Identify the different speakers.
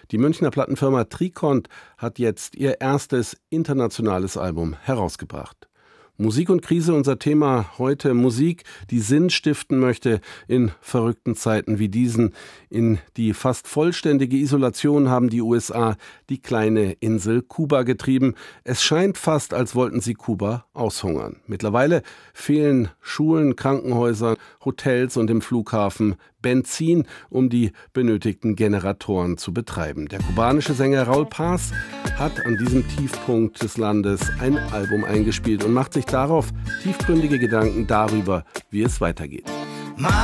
Speaker 1: Die Münchner Plattenfirma Tricont hat jetzt ihr erstes internationales Album herausgebracht. Musik und Krise, unser Thema heute. Musik, die Sinn stiften möchte in verrückten Zeiten wie diesen. In die fast vollständige Isolation haben die USA die kleine Insel Kuba getrieben. Es scheint fast, als wollten sie Kuba aushungern. Mittlerweile fehlen Schulen, Krankenhäuser, Hotels und im Flughafen Benzin, um die benötigten Generatoren zu betreiben. Der kubanische Sänger Raúl Paz hat an diesem Tiefpunkt des Landes ein Album eingespielt und macht sich darauf tiefgründige Gedanken darüber, wie es weitergeht.